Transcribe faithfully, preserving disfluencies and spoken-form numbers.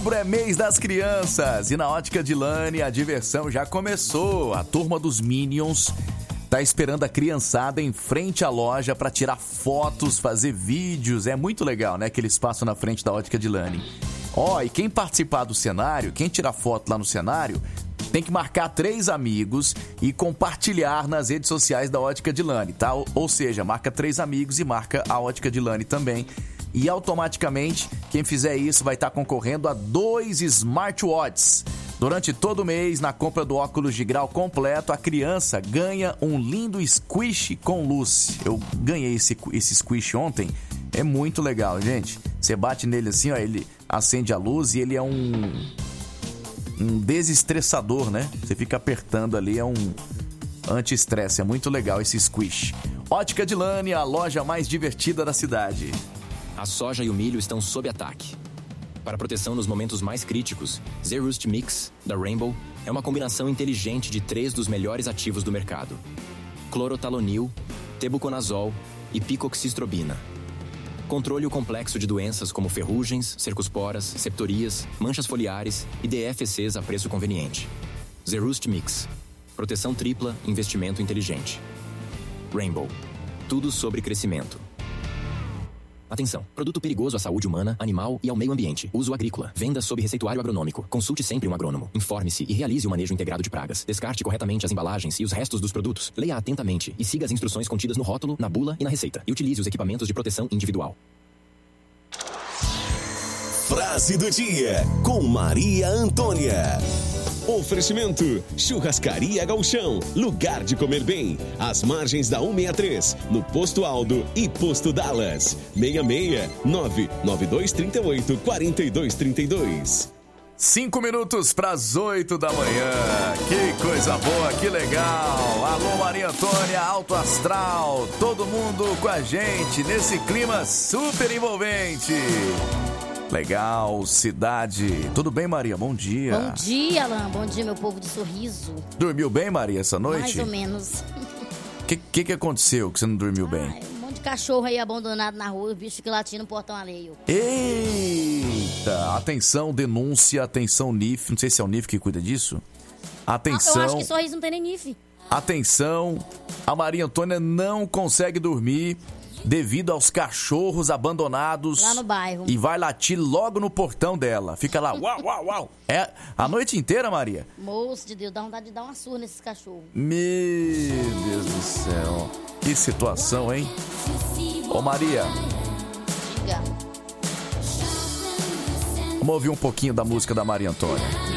Setembro é mês das crianças e na Ótica Dilane a diversão já começou. A turma dos Minions tá esperando a criançada em frente à loja para tirar fotos, fazer vídeos. É muito legal, né? Aquele espaço na frente da Ótica Dilane. Ó, oh, e quem participar do cenário, quem tirar foto lá no cenário, tem que marcar três amigos e compartilhar nas redes sociais da Ótica Dilane, tá? Ou, ou seja, marca três amigos e marca a Ótica Dilane também. E automaticamente, quem fizer isso vai estar concorrendo a dois smartwatches. Durante todo o mês, na compra do óculos de grau completo, a criança ganha um lindo squish com luz. Eu ganhei esse, esse squish ontem. É muito legal, gente. Você bate nele assim, ó, ele acende a luz e ele é um... um desestressador, né? Você fica apertando ali, é um anti-estresse. É muito legal esse squish. Ótica Dilane, a loja mais divertida da cidade. A soja e o milho estão sob ataque. Para proteção nos momentos mais críticos, Zerust Mix, da Rainbow, é uma combinação inteligente de três dos melhores ativos do mercado: clorotalonil, tebuconazol e picoxistrobina. Controle o complexo de doenças como ferrugens, cercosporas, septorias, manchas foliares e D F Cs a preço conveniente. Zerust Mix. Proteção tripla, investimento inteligente. Rainbow. Tudo sobre crescimento. Atenção, produto perigoso à saúde humana, animal e ao meio ambiente. Uso agrícola. Venda sob receituário agronômico. Consulte sempre um agrônomo. Informe-se e realize o manejo integrado de pragas. Descarte corretamente as embalagens e os restos dos produtos. Leia atentamente e siga as instruções contidas no rótulo, na bula e na receita. E utilize os equipamentos de proteção individual. Frase do dia com Maria Antônia. Oferecimento: Churrascaria Gauchão, lugar de comer bem, às margens da cento e sessenta e três, no Posto Aldo e Posto Dallas. seis seis nove nove dois três oito quatro dois três dois. Cinco minutos para as oito da manhã. Que coisa boa, que legal. Alô, Maria Antônia, Alto Astral. Todo mundo com a gente nesse clima super envolvente. Legal, cidade. Tudo bem, Maria? Bom dia. Bom dia, Alain. Bom dia, meu povo de sorriso. Dormiu bem, Maria, essa noite? Mais ou menos. O que, que que aconteceu que você não dormiu Ai, bem? Um monte de cachorro aí abandonado na rua, o bicho que latia no portão alheio. Eita! Atenção, denúncia, atenção, N I F. Não sei se é o N I F que cuida disso. Atenção. Ah, eu acho que sorriso não tem nem N I F. Atenção, a Maria Antônia não consegue dormir devido aos cachorros abandonados lá no bairro. E vai latir logo no portão dela. Fica lá, uau, uau, uau. É a noite inteira, Maria? Moço de Deus, dá vontade de dar uma surra nesses cachorros. Meu Deus do céu. Que situação, hein? Ô, Maria. Diga. Vamos ouvir um pouquinho da música da Maria Antônia.